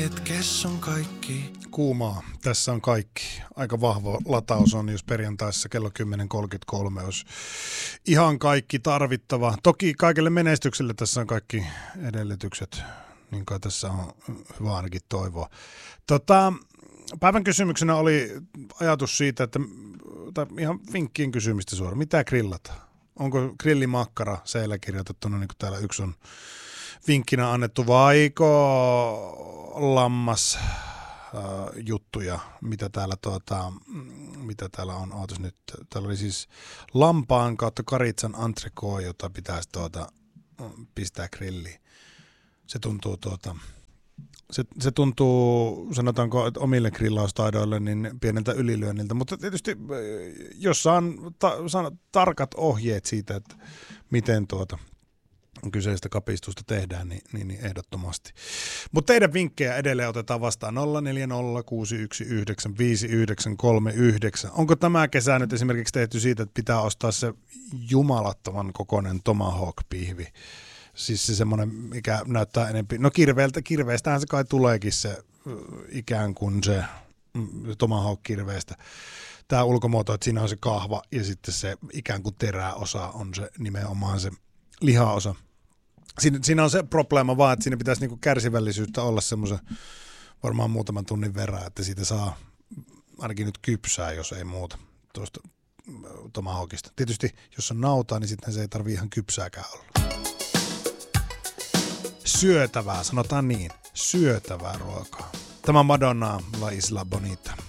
hetkessä on kaikki. Kuumaa. Tässä on kaikki. Aika vahva lataus on, jos perjantaissa kello 10.33 olisi ihan kaikki tarvittava. Toki kaikelle menestykselle tässä on kaikki edellytykset, niin kai tässä on hyvä ainakin toivoa. Päivän kysymyksenä oli ajatus siitä, että tai ihan vinkkien kysymistä suoraan. Mitä grillataan? Onko grillimakkara siellä kirjoitettuna, niin kuin täällä yksi on vinkkinä annettu, vaiko lammas juttuja, mitä täällä on, ootas nyt, täällä oli siis lampaan kautta karitsan entrecôte, jota pitäisi pistää grilliin. Se tuntuu, sanotaanko, että omille grillaustaidoille niin pieneltä ylilyönniltä, mutta tietysti jos saan tarkat ohjeet siitä, että miten kyseistä kapistusta tehdään, niin ehdottomasti. Mutta teidän vinkkejä edelleen otetaan vastaan 0406195939. Onko tämä kesä nyt esimerkiksi tehty siitä, että pitää ostaa se jumalattoman kokoinen tomahawk-pihvi? Siis se semmoinen, mikä näyttää enemmän, no kirveestähän se kai tuleekin se ikään kuin se tomahawk-kirveestä. Tämä ulkomuoto, että siinä on se kahva ja sitten se ikään kuin teräosa on se nimenomaan se lihaosa. Siinä on se probleema vaan, että siinä pitäisi niinku kärsivällisyyttä olla semmoisen varmaan muutaman tunnin verran, että siitä saa ainakin nyt kypsää, jos ei muuta tuosta tomahawkista. Tietysti jos on nautaa, niin sitten se ei tarvitse ihan kypsääkään olla. Syötävää, sanotaan niin. Syötävää ruokaa. Tämä Madonna, La Isla Bonita.